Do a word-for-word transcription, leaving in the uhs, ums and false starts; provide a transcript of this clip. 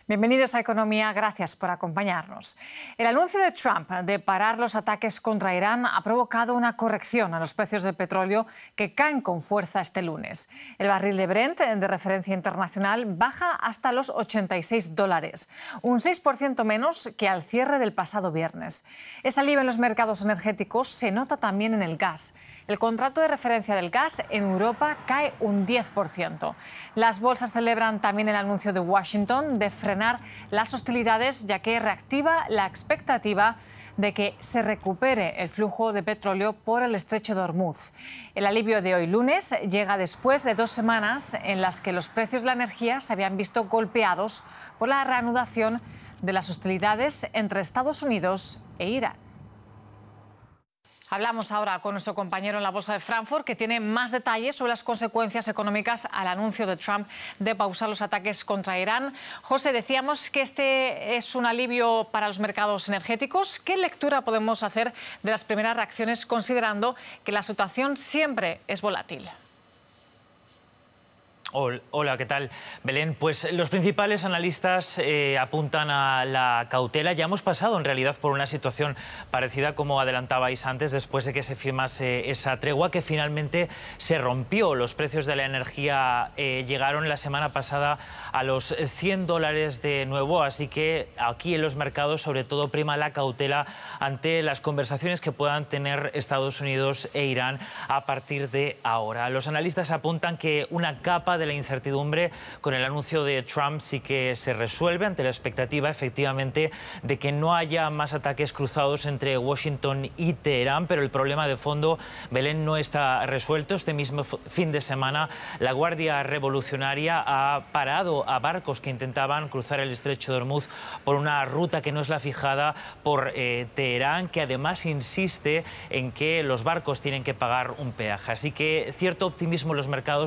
Bienvenidos a Economía, gracias por acompañarnos. El anuncio de Trump de parar los ataques contra Irán ha provocado una corrección a los precios del petróleo que caen con fuerza este lunes. El barril de Brent, de referencia internacional, baja hasta los ochenta y seis dólares, un seis por ciento menos que al cierre del pasado viernes. Ese alivio en los mercados energéticos se nota también en el gas. El contrato de referencia del gas en Europa cae un diez por ciento. Las bolsas celebran también el anuncio de Washington de frenar las hostilidades, ya que reactiva la expectativa de que se recupere el flujo de petróleo por el estrecho de Hormuz. El alivio de hoy lunes llega después de dos semanas en las que los precios de la energía se habían visto golpeados por la reanudación de las hostilidades entre Estados Unidos e Irán. Hablamos ahora con nuestro compañero en la Bolsa de Frankfurt, que tiene más detalles sobre las consecuencias económicas al anuncio de Trump de pausar los ataques contra Irán. José, decíamos que este es un alivio para los mercados energéticos. ¿Qué lectura podemos hacer de las primeras reacciones, considerando que la situación siempre es volátil? Hola, ¿qué tal, Belén? Pues los principales analistas eh, apuntan a la cautela. Ya hemos pasado, en realidad, por una situación parecida, como adelantabais antes, después de que se firmase esa tregua que finalmente se rompió. Los precios de la energía eh, llegaron la semana pasada a los cien dólares de nuevo, así que aquí en los mercados, sobre todo, prima la cautela ante las conversaciones que puedan tener Estados Unidos e Irán a partir de ahora. Los analistas apuntan que una capa de la incertidumbre con el anuncio de Trump sí que se resuelve ante la expectativa, efectivamente, de que no haya más ataques cruzados entre Washington y Teherán, pero el problema de fondo, Belén, no está resuelto. Este mismo fin de semana la Guardia Revolucionaria ha parado a barcos que intentaban cruzar el estrecho de Hormuz por una ruta que no es la fijada por eh, Teherán, que además insiste en que los barcos tienen que pagar un peaje. Así que cierto optimismo en los mercados